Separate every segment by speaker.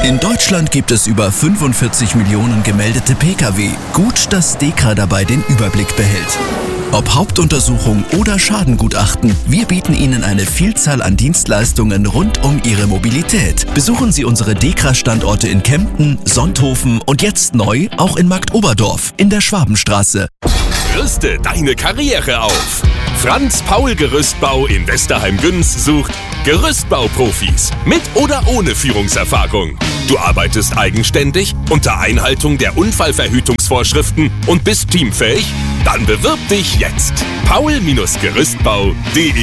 Speaker 1: In Deutschland gibt es über 45 Millionen gemeldete Pkw. Gut, dass DEKRA dabei den Überblick behält. Ob Hauptuntersuchung oder Schadengutachten, wir bieten Ihnen eine Vielzahl an Dienstleistungen rund um Ihre Mobilität. Besuchen Sie unsere DEKRA-Standorte in Kempten, Sonthofen und jetzt neu auch in Marktoberdorf in der Schwabenstraße.
Speaker 2: Rüste deine Karriere auf! Franz Paul Gerüstbau in Westerheim-Güns sucht Gerüstbauprofis mit oder ohne Führungserfahrung. Du arbeitest eigenständig unter Einhaltung der Unfallverhütungsvorschriften und bist teamfähig? Dann bewirb dich jetzt. paul-gerüstbau.de.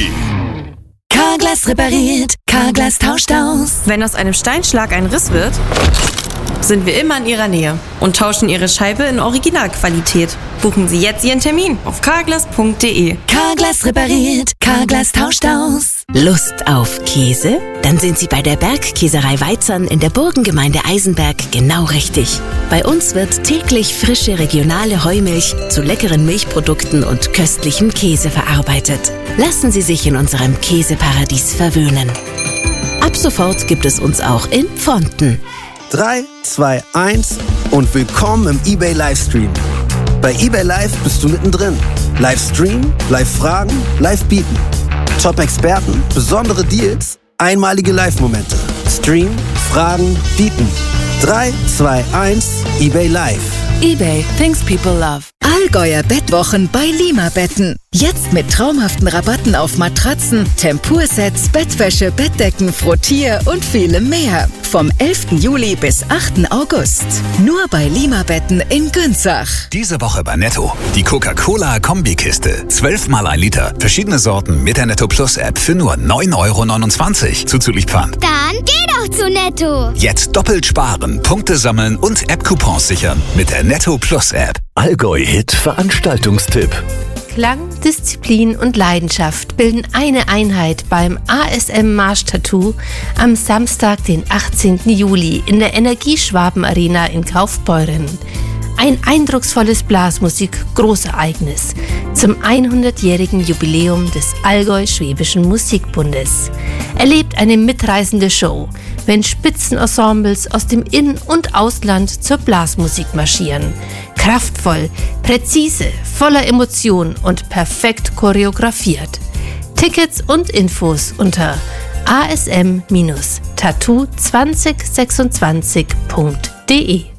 Speaker 3: Carglass repariert, Carglass tauscht aus.
Speaker 4: Wenn aus einem Steinschlag ein Riss wird, sind wir immer in Ihrer Nähe und tauschen Ihre Scheibe in Originalqualität. Buchen Sie jetzt Ihren Termin auf carglass.de.
Speaker 3: Carglass repariert, Carglass tauscht aus.
Speaker 5: Lust auf Käse? Dann sind Sie bei der Bergkäserei Weizern in der Burgengemeinde Eisenberg genau richtig. Bei uns wird täglich frische regionale Heumilch zu leckeren Milchprodukten und köstlichem Käse verarbeitet. Lassen Sie sich in unserem Käseparadies verwöhnen. Ab sofort gibt es uns auch in Pfonten.
Speaker 6: 3, 2, 1 und willkommen im eBay Livestream. Bei eBay Live bist du mittendrin. Livestream, Live-Fragen, Live-Bieten. Top-Experten, besondere Deals, einmalige Live-Momente. Stream, Fragen, Bieten. 3, 2, 1, eBay Live.
Speaker 3: eBay, things people love.
Speaker 7: Allgäuer Bettwochen bei Lima Betten. Jetzt mit traumhaften Rabatten auf Matratzen, Tempursets, Bettwäsche, Bettdecken, Frottier und vielem mehr. Vom 11. Juli bis 8. August. Nur bei Lima Betten in Günzach.
Speaker 8: Diese Woche bei Netto. Die Coca-Cola-Kombikiste. 12 mal 1 Liter. Verschiedene Sorten mit der Netto Plus App für nur 9,29 € zuzüglich Pfand.
Speaker 9: Dann geh doch zu Netto.
Speaker 8: Jetzt doppelt sparen, Punkte sammeln und App-Coupons sichern mit der Netto Plus App.
Speaker 1: Allgäu-Hit Veranstaltungstipp.
Speaker 10: Klang, Disziplin und Leidenschaft bilden eine Einheit beim ASM Marsch Tattoo am Samstag, den 18. Juli in der Energieschwaben Arena in Kaufbeuren. Ein eindrucksvolles Blasmusik-Großereignis zum 100-jährigen Jubiläum des Allgäu-Schwäbischen Musikbundes. Erlebt eine mitreißende Show, wenn Spitzenensembles aus dem In- und Ausland zur Blasmusik marschieren. Kraftvoll, präzise, voller Emotion und perfekt choreografiert. Tickets und Infos unter asm-tattoo2026.de.